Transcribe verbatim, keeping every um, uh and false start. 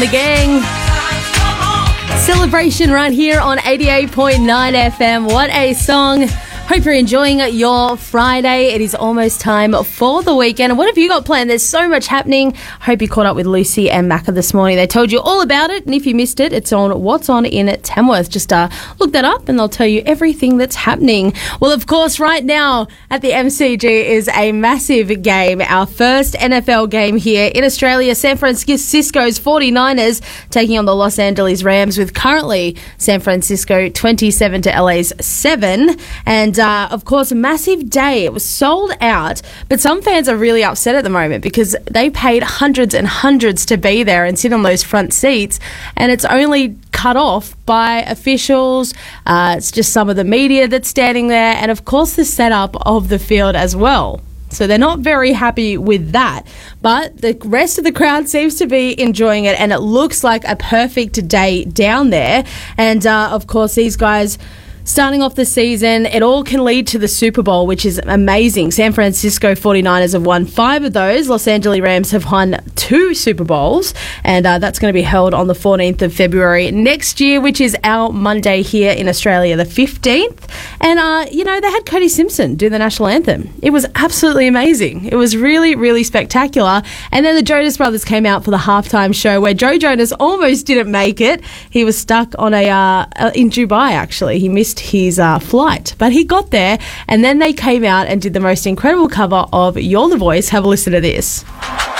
The gang. Celebration right here on eighty-eight point nine F M. What a song. Hope you're enjoying your Friday. It is almost time for the weekend. What have you got planned? There's so much happening. Hope you caught up with Lucy and Macca this morning. They told you all about it, and if you missed it, it's on What's On in Tamworth. Just uh, look that up and they'll tell you everything that's happening. Well, of course, right now at the M C G is a massive game. Our first N F L game here in Australia. San Francisco's forty-niners taking on the Los Angeles Rams, with currently San Francisco twenty-seven to L A's seven. And Uh, of course, a massive day. It was sold out, but some fans are really upset at the moment because they paid hundreds and hundreds to be there and sit on those front seats, and it's only cut off by officials. Uh, it's just some of the media that's standing there, and of course the setup of the field as well. So they're not very happy with that. But the rest of the crowd seems to be enjoying it, and it looks like a perfect day down there. And uh, of course, these guys, starting off the season, it all can lead to the Super Bowl, which is amazing. San Francisco forty-niners have won five of those. Los Angeles Rams have won two Super Bowls, and uh, that's going to be held on the fourteenth of February next year, which is our Monday here in Australia, the fifteenth. And, uh, you know, they had Cody Simpson do the national anthem. It was absolutely amazing. It was really, really spectacular. And then the Jonas Brothers came out for the halftime show, where Joe Jonas almost didn't make it. He was stuck on a uh, in Dubai, actually. He missed his uh, flight, but he got there, and then they came out and did the most incredible cover of You're the Voice. Have a listen to this.